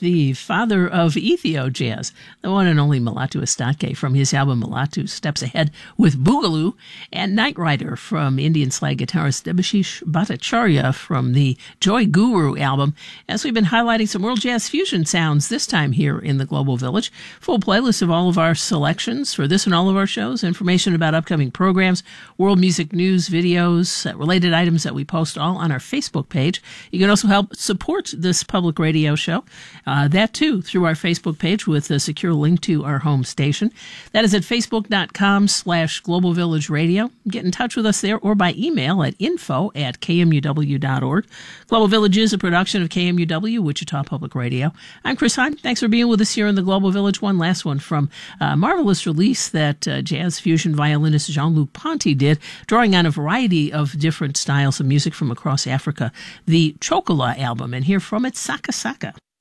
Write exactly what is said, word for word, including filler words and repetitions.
the father of Ethio jazz, the one and only Mulatu Astatke from his album Mulatu Steps Ahead with Boogaloo, and Night Rider from Indian slide guitarist Debashish Bhattacharya from the Joy Guru album, as we've been highlighting some world jazz fusion sounds this time here in the Global Village. Full playlist of all of our selections for this and all of our shows, information about upcoming programs, world music news, videos, uh, related items that we post all on our Facebook page. You can also help support this public radio show, uh, that too, through our Facebook page with a secure link to our home station. That is at facebook.com slash Global Village Radio. Get in touch with us there or by email at info at kmuw.org. Global Village is a production of K M U W, Wichita Public Radio. I'm Chris Hahn. Thanks for being with us here in the Global Village. One last one from a marvelous release that uh, jazz fusion violinist Jean-Luc Ponty did, drawing on a variety of different styles of music from across Africa, the Chocola album, and hear from it Saka Saka.